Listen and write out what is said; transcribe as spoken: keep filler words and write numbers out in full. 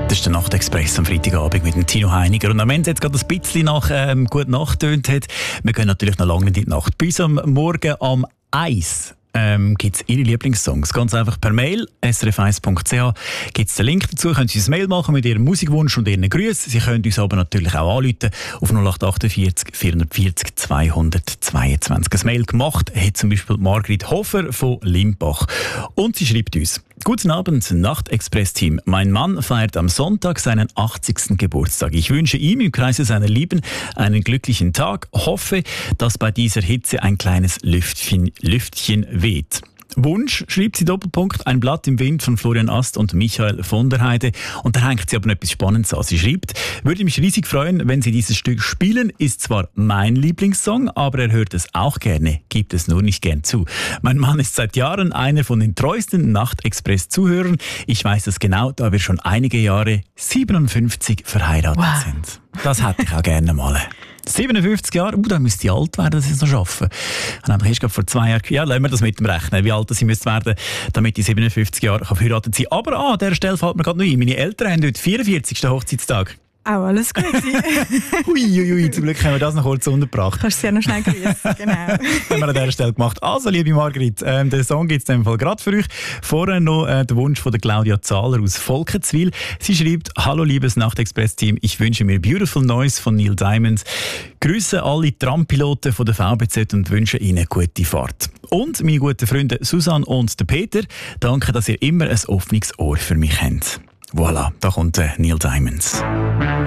Das ist der Nachtexpress am Freitagabend mit dem Tino Heiniger. Und wenn es jetzt gerade ein bisschen nach ähm, gut Nacht tönt hat, wir gehen natürlich noch lange nicht in die Nacht. Bis am Morgen am eins ähm, gibt es Ihre Lieblingssongs. Ganz einfach per Mail, s r f eins punkt c h gibt es den Link dazu. Können Sie ein Mail machen mit Ihrem Musikwunsch und Ihren Grüßen. Sie können uns aber natürlich auch anrufen auf null acht achtundvierzig vierhundertvierzig zweihundertzweiundzwanzig. Ein Mail gemacht hat zum Beispiel Margrit Hofer von Limbach. Und sie schreibt uns: Guten Abend, Nachtexpress-Team. Mein Mann feiert am Sonntag seinen achtzigsten Geburtstag. Ich wünsche ihm im Kreise seiner Lieben einen glücklichen Tag. Hoffe, dass bei dieser Hitze ein kleines Lüftchen, Lüftchen weht. Wunsch, schreibt sie Doppelpunkt, ein Blatt im Wind von Florian Ast und Michael von der Heide. Und da hängt sie aber noch etwas Spannendes an. Sie schreibt: Würde mich riesig freuen, wenn Sie dieses Stück spielen. Ist zwar mein Lieblingssong, aber er hört es auch gerne, gibt es nur nicht gern zu. Mein Mann ist seit Jahren einer von den treuesten Nachtexpress-Zuhörern. Ich weiß das genau, da wir schon einige Jahre siebenundfünfzig verheiratet wow. sind. Das hätte ich auch gerne mal. siebenundfünfzig Jahre, uh, da müsste ich alt werden, dass ich es noch schaffe. Ich habe erst vor zwei Jahren, ja, lassen wir das mit dem rechnen, wie alt ich müsste werden, damit ich siebenundfünfzig Jahre verheiratet sein kann. Aber ah, an dieser Stelle fällt mir gerade noch ein, meine Eltern haben heute vierundvierzigsten Hochzeitstag. Auch alles gut. Ui, ui, zum Glück haben wir das noch kurz untergebracht. Kannst du sehr noch schnell grüßen, genau. Haben wir an dieser Stelle gemacht. Also, liebe Margrit, ähm, den Song gibt es in dem Fall gerade für euch. Vorher noch äh, der Wunsch von der Claudia Zahler aus Volkenswil. Sie schreibt: Hallo, liebes Nachtexpress-Team, ich wünsche mir Beautiful Noise von Neil Diamond. Grüße alle Trampiloten von der V B Z und wünsche ihnen gute Fahrt. Und meine guten Freunde Susanne und der Peter, danke, dass ihr immer ein offenes Ohr für mich habt. Voilà, da kommt äh, Neil Diamond.